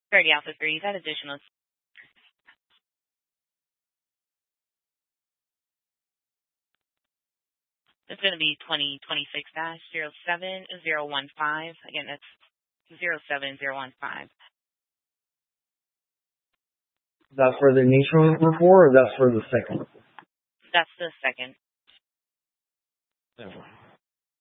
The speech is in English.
30 Alpha 3, that additional. It's going to be 2026-07015. Again, that's 07015. That's for the initial report, or that's for the second? That's the second. Never.